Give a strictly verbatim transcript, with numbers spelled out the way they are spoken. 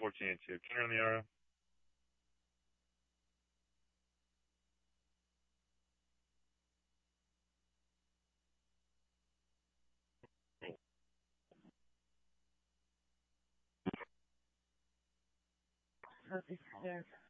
fourteen and two. Can you run the R O? Okay.